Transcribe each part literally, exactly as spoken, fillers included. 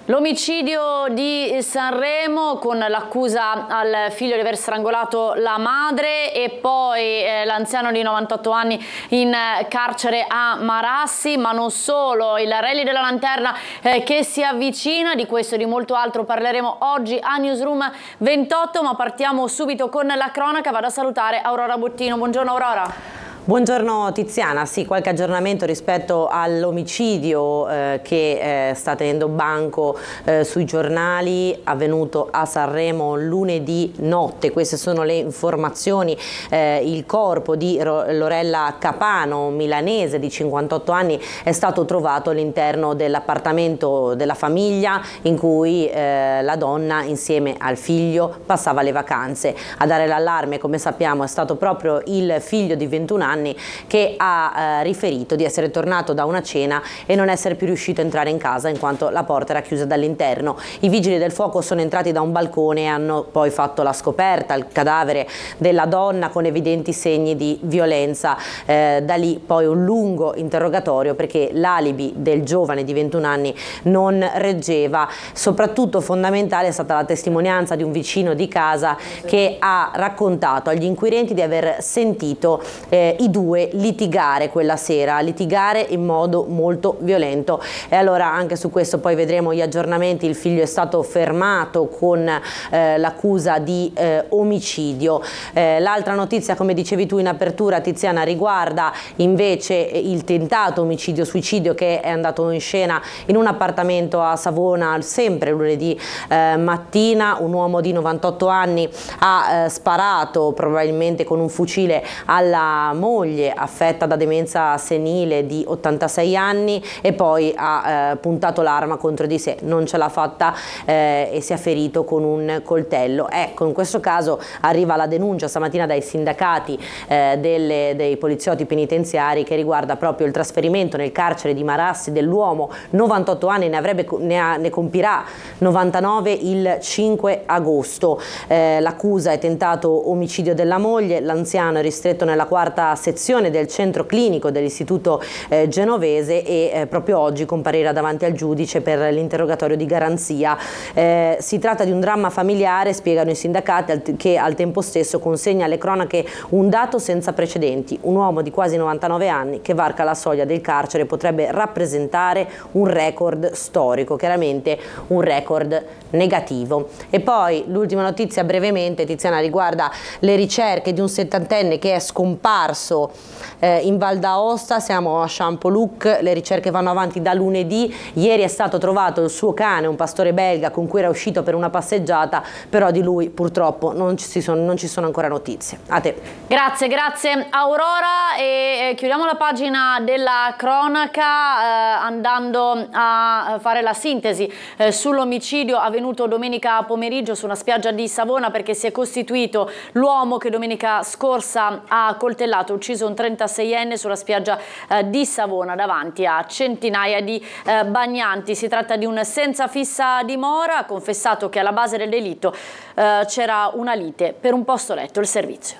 L'omicidio di Sanremo con l'accusa al figlio di aver strangolato la madre e poi eh, l'anziano di novantotto anni in eh, carcere a Marassi, ma non solo, il rally della Lanterna eh, che si avvicina. Di questo e di molto altro parleremo oggi a Newsroom ventotto, ma partiamo subito con la cronaca. Vado a salutare Aurora Bottino. Buongiorno Aurora. Buongiorno Tiziana, sì, qualche aggiornamento rispetto all'omicidio eh, che eh, sta tenendo banco eh, sui giornali, avvenuto a Sanremo lunedì notte. Queste sono le informazioni. Eh, il corpo di Lorella Capano, milanese di cinquantotto anni, è stato trovato all'interno dell'appartamento della famiglia in cui eh, la donna insieme al figlio passava le vacanze. A dare l'allarme, come sappiamo, è stato proprio il figlio di ventuno anni che ha eh, riferito di essere tornato da una cena e non essere più riuscito a entrare in casa in quanto la porta era chiusa dall'interno. I vigili del fuoco sono entrati da un balcone e hanno poi fatto la scoperta, il cadavere della donna con evidenti segni di violenza. Eh, da lì poi un lungo interrogatorio perché l'alibi del giovane di ventuno anni non reggeva. Soprattutto fondamentale è stata la testimonianza di un vicino di casa che ha raccontato agli inquirenti di aver sentito eh, i due litigare quella sera, litigare in modo molto violento. E allora anche su questo poi vedremo gli aggiornamenti. Il figlio è stato fermato con eh, l'accusa di eh, omicidio. Eh, l'altra notizia, come dicevi tu in apertura Tiziana, riguarda invece il tentato omicidio-suicidio che è andato in scena in un appartamento a Savona sempre lunedì eh, mattina. Un uomo di novantotto anni ha eh, sparato probabilmente con un fucile alla moglie affetta da demenza senile di ottantasei anni e poi ha eh, puntato l'arma contro di sé, non ce l'ha fatta eh, e si è ferito con un coltello. Ecco, in questo caso arriva la denuncia stamattina dai sindacati eh, delle, dei poliziotti penitenziari che riguarda proprio il trasferimento nel carcere di Marassi dell'uomo, novantotto anni, ne, avrebbe, ne, ha, ne compirà novantanove il cinque agosto. Eh, l'accusa è tentato omicidio della moglie, l'anziano è ristretto nella quarta sezione del centro clinico dell'istituto eh, genovese e eh, proprio oggi comparirà davanti al giudice per l'interrogatorio di garanzia. Eh, si tratta di un dramma familiare, spiegano i sindacati, che al tempo stesso consegna alle cronache un dato senza precedenti. Un uomo di quasi novantanove anni che varca la soglia del carcere potrebbe rappresentare un record storico, chiaramente un record negativo. E poi l'ultima notizia brevemente, Tiziana, riguarda le ricerche di un settantenne che è scomparso eh, in Val d'Aosta. Siamo a Champoluc, le ricerche vanno avanti da lunedì. Ieri è stato trovato il suo cane, un pastore belga con cui era uscito per una passeggiata, però di lui purtroppo non ci sono, non ci sono ancora notizie. A te. Grazie, grazie Aurora, e eh, chiudiamo la pagina della cronaca eh, andando a fare la sintesi eh, sull'omicidio avvenuto domenica pomeriggio su una spiaggia di Savona, perché si è costituito l'uomo che domenica scorsa ha coltellato e ucciso un trentaseienne sulla spiaggia eh, di Savona davanti a centinaia di eh, bagnanti. Si tratta di un senza fissa dimora, ha confessato che alla base del delitto eh, c'era una lite per un posto letto, il servizio.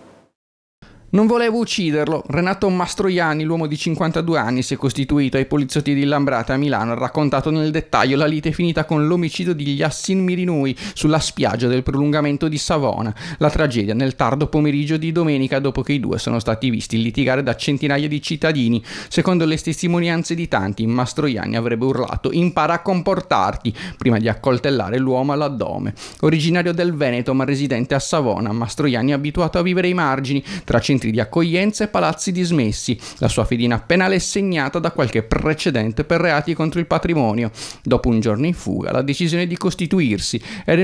Non volevo ucciderlo. Renato Mastroianni, l'uomo di cinquantadue anni, si è costituito ai poliziotti di Lambrate a Milano. Ha raccontato nel dettaglio la lite finita con l'omicidio di Yassin Mirinui sulla spiaggia del prolungamento di Savona. La tragedia nel tardo pomeriggio di domenica, dopo che i due sono stati visti litigare da centinaia di cittadini. Secondo le testimonianze di tanti, Mastroianni avrebbe urlato "impara a comportarti" prima di accoltellare l'uomo all'addome. Originario del Veneto ma residente a Savona, Mastroianni è abituato a vivere ai margini, tra centri di accoglienza e palazzi dismessi. La sua fedina penale è segnata da qualche precedente per reati contro il patrimonio. Dopo un giorno in fuga, la decisione di costituirsi è